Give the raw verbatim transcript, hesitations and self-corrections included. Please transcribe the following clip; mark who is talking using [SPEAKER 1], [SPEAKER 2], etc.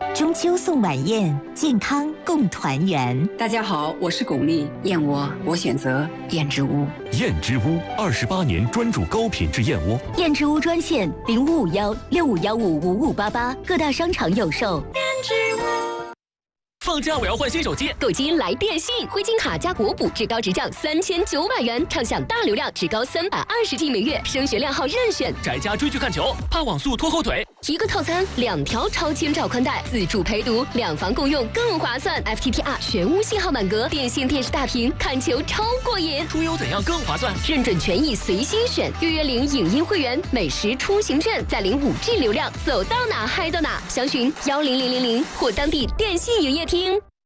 [SPEAKER 1] 中秋送晚宴，健康共团圆。
[SPEAKER 2] 大家好，我是巩俐，燕窝我选择燕之屋。
[SPEAKER 3] 燕之屋二十八年专注高品质燕窝。
[SPEAKER 1] 燕之屋专线零五五幺六五幺五五五八八，各大商场有售。燕之屋。
[SPEAKER 4] 放假我要换新手机，
[SPEAKER 5] 购机来电信，灰金卡加国补，至高直降三千九百元，畅享大流量，至高三百二十 G 每月，升学靓号任选。
[SPEAKER 4] 宅家追剧看球，怕网速拖后腿。
[SPEAKER 5] 一个套餐，两条超千兆宽带，自助陪读，两房共用更划算。F T T R 全屋信号满格，电信电视大屏，看球超过瘾。
[SPEAKER 4] 出游怎样更划算？
[SPEAKER 5] 认准权益随心选，预约领影音会员，美食出行券，再领五 G 流量，走到哪嗨到哪。详询幺零零零零或当地电信营业厅。